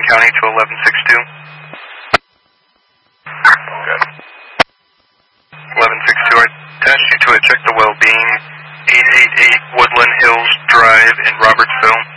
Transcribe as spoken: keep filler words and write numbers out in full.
County to eleven six two. Okay. eleven six two, I attached you to it. Check the well-being. eight eight eight Woodland Hills Drive in Robertsville.